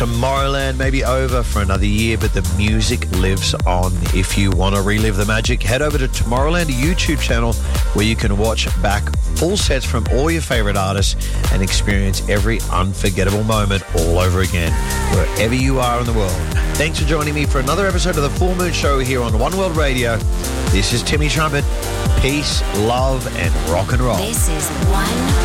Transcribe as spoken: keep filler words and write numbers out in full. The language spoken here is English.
Tomorrowland may be over for another year, but the music lives on. If you want to relive the magic, head over to Tomorrowland YouTube channel where you can watch back full sets from all your favorite artists and experience every unforgettable moment all over again, wherever you are in the world. Thanks for joining me for another episode of the Full Moon Show here on One World Radio. This is Timmy Trumpet. Peace, love, and rock and roll. This is One